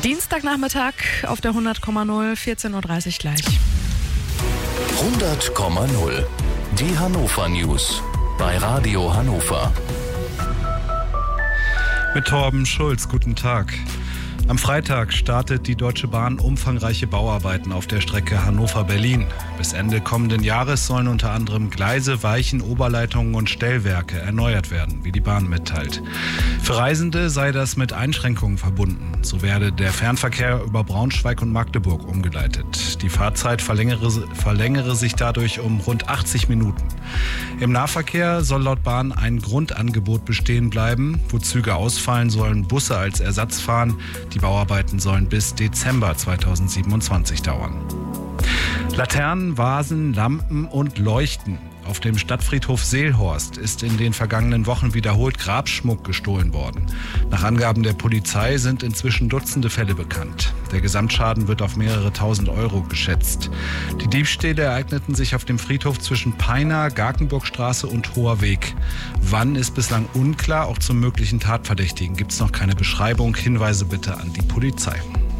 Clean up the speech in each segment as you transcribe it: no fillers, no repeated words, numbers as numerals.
Dienstagnachmittag auf der 100,0, 14.30 Uhr gleich. 100,0. Die Hannover News bei Radio Hannover. Mit Torben Schulz, guten Tag. Am Freitag startet die Deutsche Bahn umfangreiche Bauarbeiten auf der Strecke Hannover-Berlin. Bis Ende kommenden Jahres sollen unter anderem Gleise, Weichen, Oberleitungen und Stellwerke erneuert werden, wie die Bahn mitteilt. Für Reisende sei das mit Einschränkungen verbunden. So werde der Fernverkehr über Braunschweig und Magdeburg umgeleitet. Die Fahrzeit verlängere sich dadurch um rund 80 Minuten. Im Nahverkehr soll laut Bahn ein Grundangebot bestehen bleiben. Wo Züge ausfallen, sollen Busse als Ersatz fahren. Die Bauarbeiten sollen bis Dezember 2027 dauern. Laternen, Vasen, Lampen und Leuchten. Auf dem Stadtfriedhof Seelhorst ist in den vergangenen Wochen wiederholt Grabschmuck gestohlen worden. Nach Angaben der Polizei sind inzwischen Dutzende Fälle bekannt. Der Gesamtschaden wird auf mehrere tausend Euro geschätzt. Die Diebstähle ereigneten sich auf dem Friedhof zwischen Peiner, Garkenburgstraße und Hoher Weg. Wann ist bislang unklar, auch zum möglichen Tatverdächtigen gibt es noch keine Beschreibung. Hinweise bitte an die Polizei.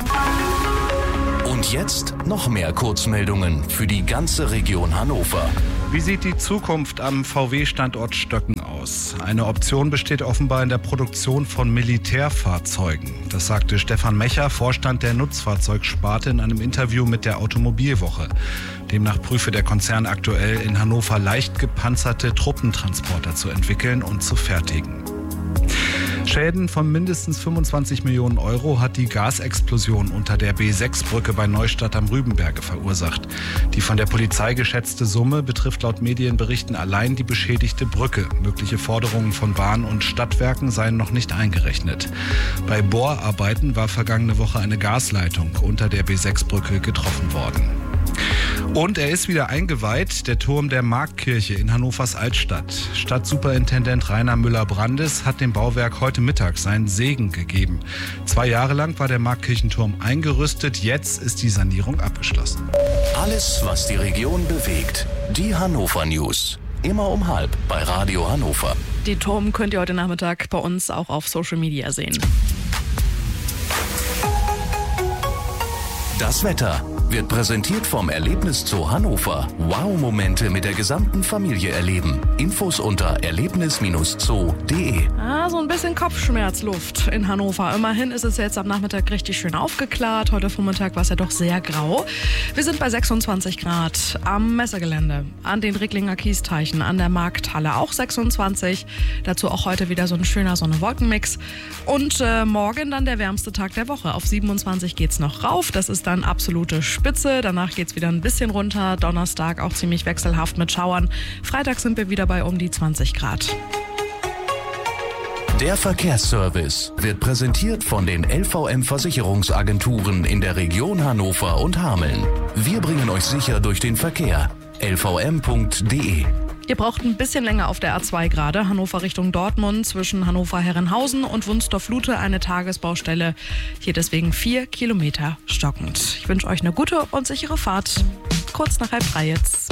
Und jetzt noch mehr Kurzmeldungen für die ganze Region Hannover. Wie sieht die Zukunft am VW-Standort Stöcken aus? Eine Option besteht offenbar in der Produktion von Militärfahrzeugen. Das sagte Stefan Mecher, Vorstand der Nutzfahrzeugsparte, in einem Interview mit der Automobilwoche. Demnach prüfe der Konzern aktuell in Hannover leicht gepanzerte Truppentransporter zu entwickeln und zu fertigen. Schäden von mindestens 25 Millionen Euro hat die Gasexplosion unter der B6-Brücke bei Neustadt am Rübenberge verursacht. Die von der Polizei geschätzte Summe betrifft laut Medienberichten allein die beschädigte Brücke. Mögliche Forderungen von Bahn und Stadtwerken seien noch nicht eingerechnet. Bei Bohrarbeiten war vergangene Woche eine Gasleitung unter der B6-Brücke getroffen worden. Und er ist wieder eingeweiht, der Turm der Marktkirche in Hannovers Altstadt. Stadtsuperintendent Rainer Müller-Brandes hat dem Bauwerk heute Mittag seinen Segen gegeben. 2 Jahre lang war der Marktkirchenturm eingerüstet, jetzt ist die Sanierung abgeschlossen. Alles, was die Region bewegt. Die Hannover News. Immer um 12:30 bei Radio Hannover. Den Turm könnt ihr heute Nachmittag bei uns auch auf Social Media sehen. Das Wetter wird präsentiert vom Erlebniszoo Hannover. Wow-Momente mit der gesamten Familie erleben. Infos unter erlebnis-zoo.de. So ein bisschen Kopfschmerzluft in Hannover. Immerhin ist es jetzt am Nachmittag richtig schön aufgeklärt. Heute Vormittag war es ja doch sehr grau. Wir sind bei 26 Grad am Messegelände, an den Ricklinger Kiesteichen, an der Markthalle auch 26. Dazu auch heute wieder so ein schöner Sonne-Wolken-Mix. Und morgen dann der wärmste Tag der Woche. Auf 27 geht's noch rauf. Das ist dann absolute Spitze. Danach geht's wieder ein bisschen runter. Donnerstag auch ziemlich wechselhaft mit Schauern. Freitag sind wir wieder bei um die 20 Grad. Der Verkehrsservice wird präsentiert von den LVM-Versicherungsagenturen in der Region Hannover und Hameln. Wir bringen euch sicher durch den Verkehr. lvm.de. Ihr braucht ein bisschen länger auf der A2 gerade. Hannover Richtung Dortmund zwischen Hannover-Herrenhausen und Wunsdorf-Lute eine Tagesbaustelle. Hier deswegen 4 Kilometer stockend. Ich wünsche euch eine gute und sichere Fahrt. Kurz nach 2:30 jetzt.